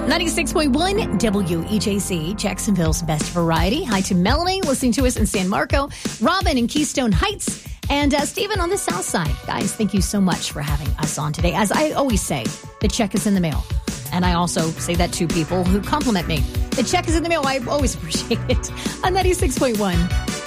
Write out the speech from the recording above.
96.1 WEJC, Jacksonville's best variety. Hi to Melanie, listening to us in San Marco, Robin in Keystone Heights, and Stephen on the South Side. Guys, thank you so much for having us on today. As I always say, the check is in the mail. And I also say that to people who compliment me. The check is in the mail. I always appreciate it. On 96.1